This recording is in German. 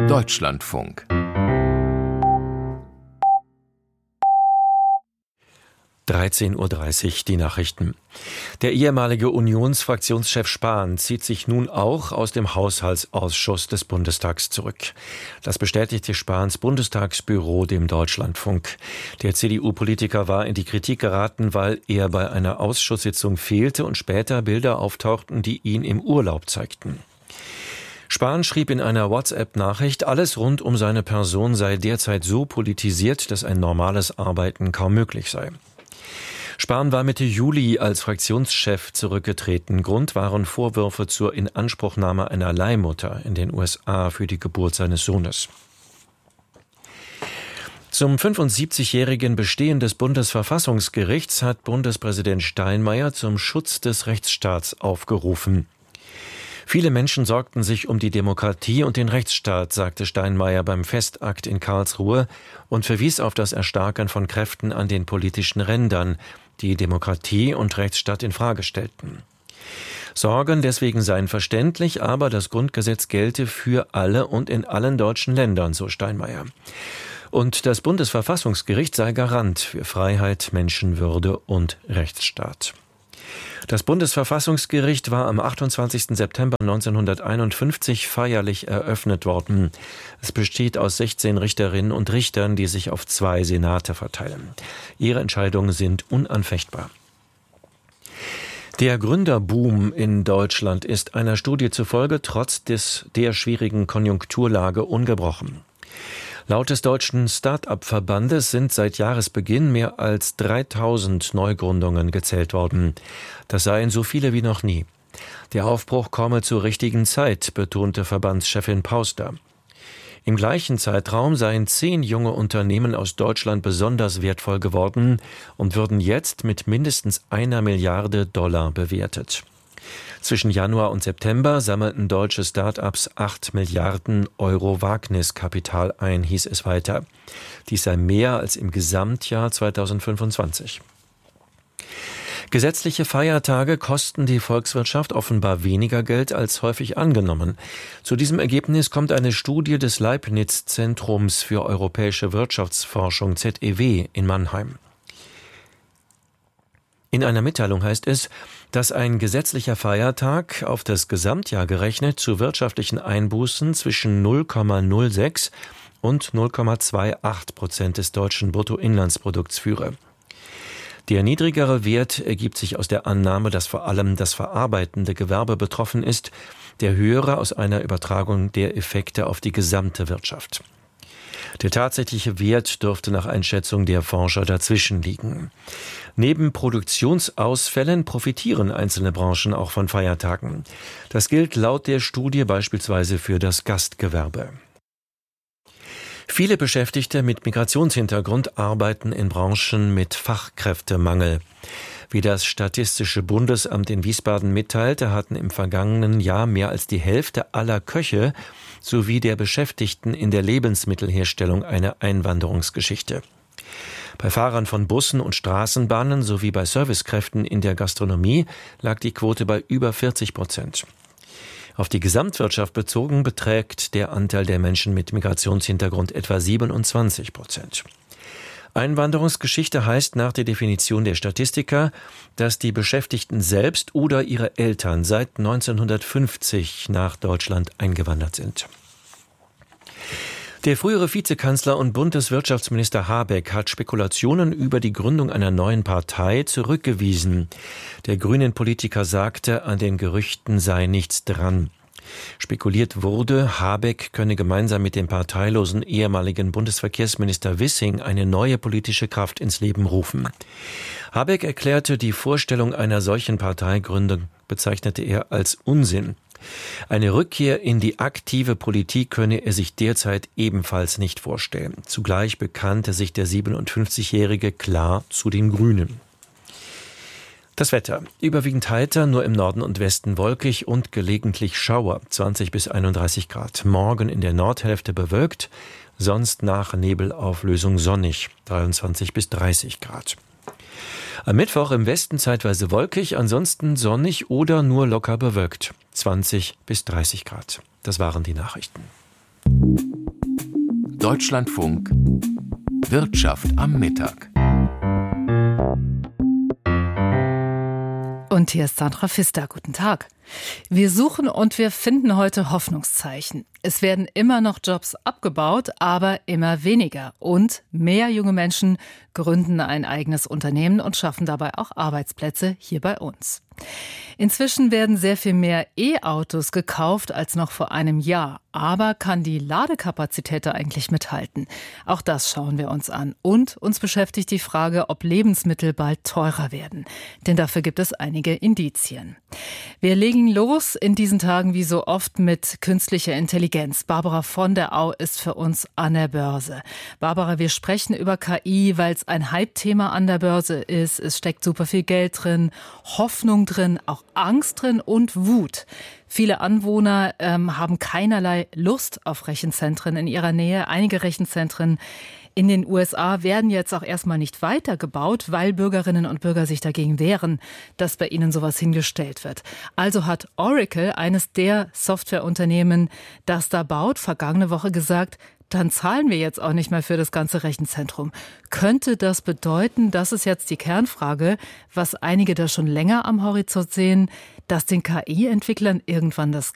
Deutschlandfunk. (13:30 Uhr) die Nachrichten. Der ehemalige Unionsfraktionschef Spahn zieht sich nun auch aus dem Haushaltsausschuss des Bundestags zurück. Das bestätigte Spahns Bundestagsbüro dem Deutschlandfunk. Der CDU-Politiker war in die Kritik geraten, weil er bei einer Ausschusssitzung fehlte und später Bilder auftauchten, die ihn im Urlaub zeigten. Spahn schrieb in einer WhatsApp-Nachricht, alles rund um seine Person sei derzeit so politisiert, dass ein normales Arbeiten kaum möglich sei. Spahn war Mitte Juli als Fraktionschef zurückgetreten. Grund waren Vorwürfe zur Inanspruchnahme einer Leihmutter in den USA für die Geburt seines Sohnes. Zum 75-jährigen Bestehen des Bundesverfassungsgerichts hat Bundespräsident Steinmeier zum Schutz des Rechtsstaats aufgerufen. Viele Menschen sorgten sich um die Demokratie und den Rechtsstaat, sagte Steinmeier beim Festakt in Karlsruhe und verwies auf das Erstarken von Kräften an den politischen Rändern, die Demokratie und Rechtsstaat in Frage stellten. Sorgen deswegen seien verständlich, aber das Grundgesetz gelte für alle und in allen deutschen Ländern, so Steinmeier. Und das Bundesverfassungsgericht sei Garant für Freiheit, Menschenwürde und Rechtsstaat. Das Bundesverfassungsgericht war am 28. September 1951 feierlich eröffnet worden. Es besteht aus 16 Richterinnen und Richtern, die sich auf 2 Senate verteilen. Ihre Entscheidungen sind unanfechtbar. Der Gründerboom in Deutschland ist einer Studie zufolge trotz der schwierigen Konjunkturlage ungebrochen. Laut des Deutschen Start-up-Verbandes sind seit Jahresbeginn mehr als 3000 Neugründungen gezählt worden. Das seien so viele wie noch nie. Der Aufbruch komme zur richtigen Zeit, betonte Verbandschefin Pauster. Im gleichen Zeitraum seien 10 junge Unternehmen aus Deutschland besonders wertvoll geworden und würden jetzt mit mindestens $1 Milliarde bewertet. Zwischen Januar und September sammelten deutsche Start-ups 8 Milliarden Euro Wagniskapital ein, hieß es weiter. Dies sei mehr als im Gesamtjahr 2025. Gesetzliche Feiertage kosten die Volkswirtschaft offenbar weniger Geld als häufig angenommen. Zu diesem Ergebnis kommt eine Studie des Leibniz-Zentrums für europäische Wirtschaftsforschung ZEW in Mannheim. In einer Mitteilung heißt es, dass ein gesetzlicher Feiertag auf das Gesamtjahr gerechnet zu wirtschaftlichen Einbußen zwischen 0,06 und 0,28% des deutschen Bruttoinlandsprodukts führe. Der niedrigere Wert ergibt sich aus der Annahme, dass vor allem das verarbeitende Gewerbe betroffen ist, der höhere aus einer Übertragung der Effekte auf die gesamte Wirtschaft. Der tatsächliche Wert dürfte nach Einschätzung der Forscher dazwischen liegen. Neben Produktionsausfällen profitieren einzelne Branchen auch von Feiertagen. Das gilt laut der Studie beispielsweise für das Gastgewerbe. Viele Beschäftigte mit Migrationshintergrund arbeiten in Branchen mit Fachkräftemangel. Wie das Statistische Bundesamt in Wiesbaden mitteilte, hatten im vergangenen Jahr mehr als die Hälfte aller Köche sowie der Beschäftigten in der Lebensmittelherstellung eine Einwanderungsgeschichte. Bei Fahrern von Bussen und Straßenbahnen sowie bei Servicekräften in der Gastronomie lag die Quote bei über 40%. Auf die Gesamtwirtschaft bezogen beträgt der Anteil der Menschen mit Migrationshintergrund etwa 27%. Einwanderungsgeschichte heißt nach der Definition der Statistiker, dass die Beschäftigten selbst oder ihre Eltern seit 1950 nach Deutschland eingewandert sind. Der frühere Vizekanzler und Bundeswirtschaftsminister Habeck hat Spekulationen über die Gründung einer neuen Partei zurückgewiesen. Der Grünen-Politiker sagte, an den Gerüchten sei nichts dran. Spekuliert wurde, Habeck könne gemeinsam mit dem parteilosen ehemaligen Bundesverkehrsminister Wissing eine neue politische Kraft ins Leben rufen. Habeck erklärte, die Vorstellung einer solchen Parteigründung bezeichnete er als Unsinn. Eine Rückkehr in die aktive Politik könne er sich derzeit ebenfalls nicht vorstellen. Zugleich bekannte sich der 57-Jährige klar zu den Grünen. Das Wetter. Überwiegend heiter, nur im Norden und Westen wolkig und gelegentlich Schauer, 20 bis 31 Grad. Morgen in der Nordhälfte bewölkt, sonst nach Nebelauflösung sonnig, 23 bis 30 Grad. Am Mittwoch im Westen zeitweise wolkig, ansonsten sonnig oder nur locker bewölkt, 20 bis 30 Grad. Das waren die Nachrichten. Deutschlandfunk Wirtschaft am Mittag. Und hier ist Sandra Pfister. Guten Tag. Wir suchen und wir finden heute Hoffnungszeichen. Es werden immer noch Jobs abgebaut, aber immer weniger. Und mehr junge Menschen gründen ein eigenes Unternehmen und schaffen dabei auch Arbeitsplätze hier bei uns. Inzwischen werden sehr viel mehr E-Autos gekauft als noch vor einem Jahr. Aber kann die Ladekapazität da eigentlich mithalten? Auch das schauen wir uns an. Und uns beschäftigt die Frage, ob Lebensmittel bald teurer werden. Denn dafür gibt es einige Indizien. Wir legen los in diesen Tagen wie so oft mit künstlicher Intelligenz. Barbara von der Au ist für uns an der Börse. Barbara, wir sprechen über KI, weil es ein Hype-Thema an der Börse ist. Es steckt super viel Geld drin, Hoffnung drin, auch Angst drin und Wut. Viele Anwohner haben keinerlei Lust auf Rechenzentren in ihrer Nähe. Einige Rechenzentren in den USA werden jetzt auch erstmal nicht weitergebaut, weil Bürgerinnen und Bürger sich dagegen wehren, dass bei ihnen sowas hingestellt wird. Also hat Oracle, eines der Softwareunternehmen, das da baut, vergangene Woche gesagt, dann zahlen wir jetzt auch nicht mehr für das ganze Rechenzentrum. Könnte das bedeuten, das ist jetzt die Kernfrage, was einige da schon länger am Horizont sehen, dass den KI-Entwicklern irgendwann das